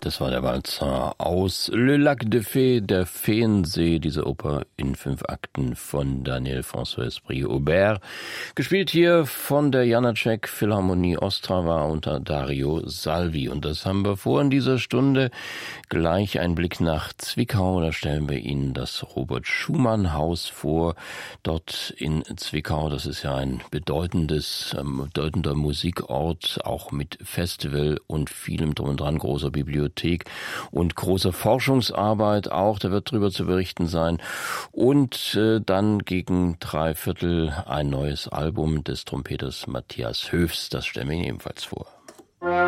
Das war der Walzer aus Le Lac de Fée, der Feensee, diese Oper in 5 Akten von Daniel François Esprit-Aubert. Gespielt hier von der Janáček Philharmonie Ostrava unter Dario Salvi. Und das haben wir vor in dieser Stunde. Gleich ein Blick nach Zwickau. Da stellen wir Ihnen das Robert-Schumann-Haus vor. Dort in Zwickau, das ist ja ein bedeutender Musikort, auch mit Festival und vielem drum und dran, großer Bibliothek und große Forschungsarbeit auch, da wird drüber zu berichten sein. Und dann gegen 3/4 ein neues Album des Trompeters Matthias Höfs, das stellen wir Ihnen ebenfalls vor.